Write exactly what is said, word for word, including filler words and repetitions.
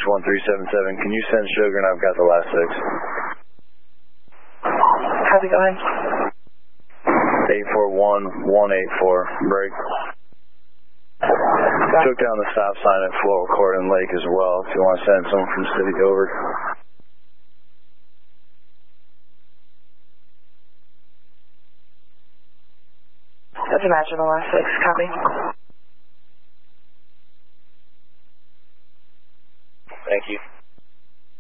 one three seven seven, can you send Sugar and I've got the last six? How's it going? eight four one one eight four, break. Took down the stop sign at Floral Court and Lake as well, if you want to send someone from City over. Doesn't match on the last six, copy.